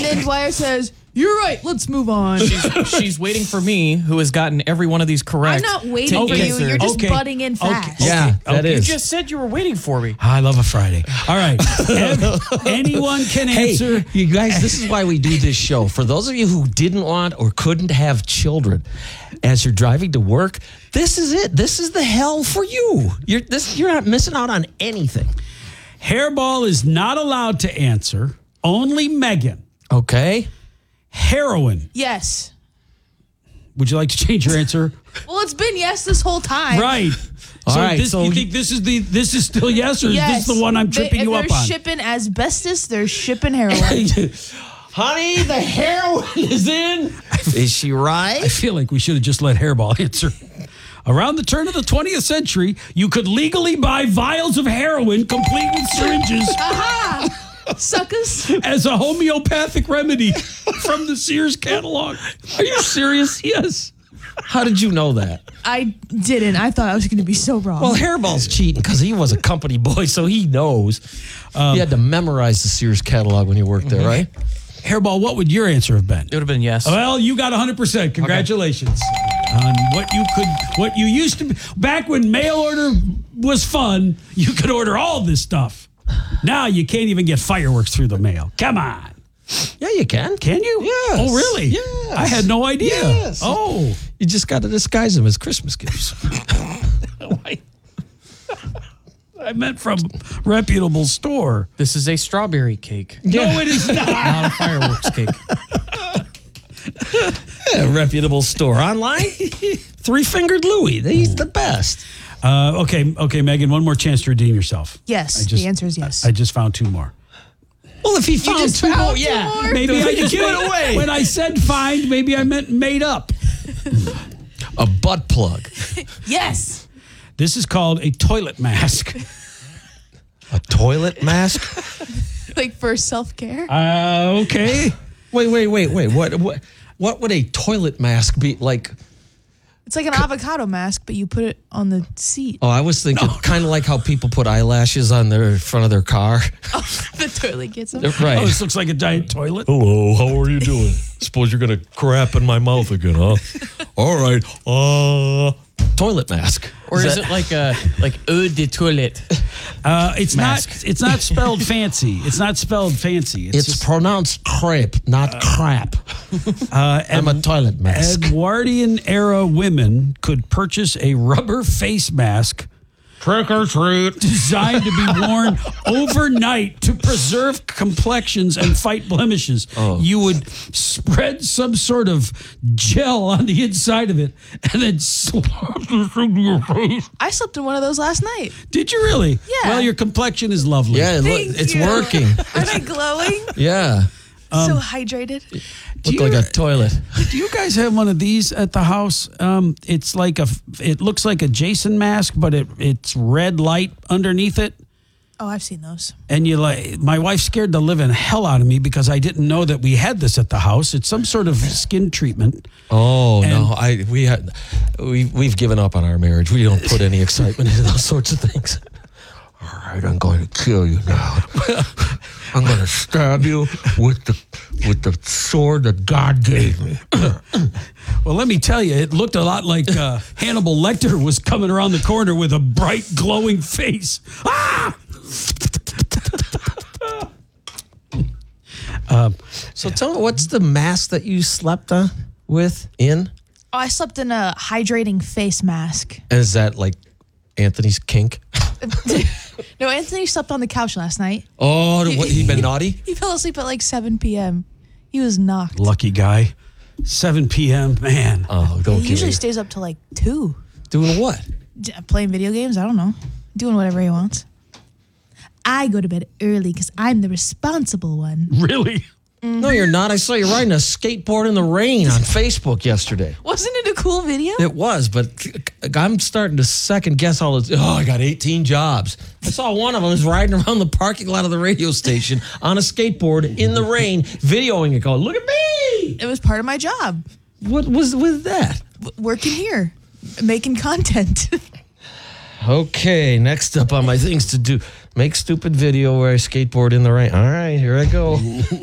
then Dwyer says, "You're right. Let's move on." She's waiting for me, who has gotten every one of these correct. I'm not waiting for you. You're just butting in fast. Yeah, that is. You just said you were waiting for me. I love a Friday. All right. Anyone can answer. Hey, you guys, this is why we do this show. For those of you who didn't want or couldn't have children, as you're driving to work, this is it. This is the hell for you. You're not missing out on anything. Hairball is not allowed to answer. Only Megan. Okay. Heroin. Yes. Would you like to change your answer? Well, it's been yes this whole time. Right. All right, This, so you think this is still yes, or Yes. is this the one I'm tripping you up They're on? shipping asbestos. They're shipping heroin. Honey, the heroin is in. Is she right? I feel like we should have just let Hairball answer. Around the turn of the 20th century, you could legally buy vials of heroin complete with syringes Suckers. as a homeopathic remedy from the Sears catalog. Are you serious? Yes. How did you know that? I didn't. I thought I was going to be so wrong. Well, Hairball's cheating because he was a company boy, so he knows. He had to memorize the Sears catalog when he worked there, right? Hairball, what would your answer have been? It would have been yes. Well, you got 100%. Congratulations on what you used to be. Back when mail order was fun, you could order all this stuff. Now you can't even get fireworks through the mail. Come on. Yeah, you can. Can you? Yes. Oh, really? Yes. I had no idea. Yes. Oh. You just got to disguise them as Christmas gifts. I meant from reputable store. This is a strawberry cake. No, it is not. Not a fireworks cake. Yeah, reputable store. Online? Three-Fingered Louie. He's the best. Okay, Megan, one more chance to redeem yourself. yes. The answer is yes. I just found two more. Well, if he found just two found more, two yeah. more? Maybe I just give it away. When I said find, maybe I meant made up. A butt plug. yes. This is called a toilet mask. A toilet mask? Like for self-care. Okay. Wait. What would a toilet mask be like? It's like an avocado mask, but you put it on the seat. Oh, I was thinking kind of like how people put eyelashes on their front of their car. The toilet gets them. Right. Oh, this looks like a giant toilet. Hello, how are you doing? Suppose you're going to crap in my mouth again, huh? All right. Toilet mask. Or is it like eau de toilette? It's Mask. not. It's not spelled fancy. It's not spelled fancy. It's just, pronounced crepe, not crap. I'm a toilet mask. Edwardian era women could purchase a rubber face mask. Trick or treat. Designed to be worn overnight to preserve complexions and fight blemishes. Oh. You would spread some sort of gel on the inside of it and then slap this into your face. I slept in one of those last night. Did you really? Yeah. Well, your complexion is lovely. Yeah, look, Thank it's you. working. Are they glowing? Yeah. So hydrated. Look like a toilet. Do you guys have one of these at the house? It's like it looks like a Jason mask, but it's red light underneath it. Oh, I've seen those. And my wife scared the living hell out of me because I didn't know that we had this at the house. It's some sort of skin treatment. Oh And- no, we've given up on our marriage. We don't put any excitement into those sorts of things. All right, I'm going to kill you now. I'm going to stab you with the sword that God gave me. Well, let me tell you, it looked a lot like Hannibal Lecter was coming around the corner with a bright, glowing face. Ah! So tell me, what's the mask that you slept in? Oh, I slept in a hydrating face mask. Is that like Anthony's kink? No, Anthony slept on the couch last night. Oh, what, he been naughty? He fell asleep at like 7 p.m. He was knocked. Lucky guy. 7 p.m., man. Oh, don't He give usually me. stays up till like 2. Doing what? Playing video games. I don't know. Doing whatever he wants. I go to bed early because I'm the responsible one. Really? No, you're not. I saw you riding a skateboard in the rain on Facebook yesterday. Wasn't it a cool video? It was, but I'm starting to second guess all this. Oh, I got 18 jobs. I saw one of them was riding around the parking lot of the radio station on a skateboard in the rain, videoing it, going, "Look at me!" It was part of my job. What was with that? Working here. Making content. Okay, next up on my things to do: make stupid video where I skateboard in the rain. All right, here I go.